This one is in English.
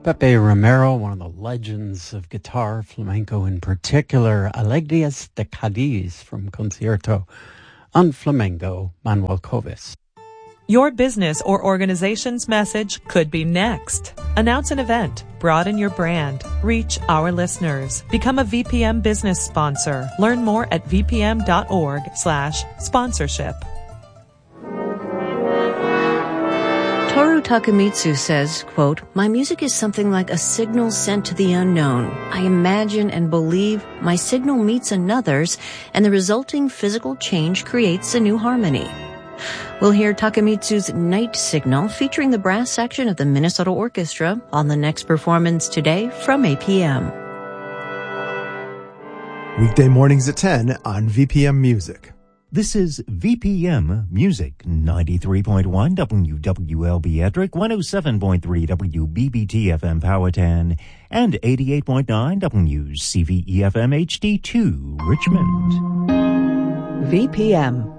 Pepe Romero, one of the legends of guitar, flamenco in particular, Alegrías de Cádiz from Concierto on Flamenco, Manuel Covis. Your business or organization's message could be next. Announce an event. Broaden your brand. Reach our listeners. Become a VPM business sponsor. Learn more at vpm.org/sponsorship. Toru Takemitsu says, quote, "My music is something like a signal sent to the unknown. I imagine and believe my signal meets another's, and the resulting physical change creates a new harmony." We'll hear Takemitsu's Night Signal featuring the brass section of the Minnesota Orchestra on the next performance today from APM. Weekday mornings at 10 on VPM Music. This is VPM Music, 93.1 WWLB Ettrick, 107.3 WBBT FM Powhatan, and 88.9 WCVE FM HD2 Richmond. VPM.